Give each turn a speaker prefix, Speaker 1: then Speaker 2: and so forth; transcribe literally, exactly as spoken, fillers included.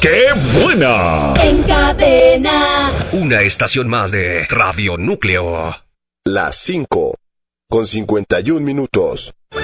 Speaker 1: ¡Qué buena!
Speaker 2: En Cadena.
Speaker 3: Una estación más de Radio Núcleo.
Speaker 4: Las cinco, con cincuenta y un minutos.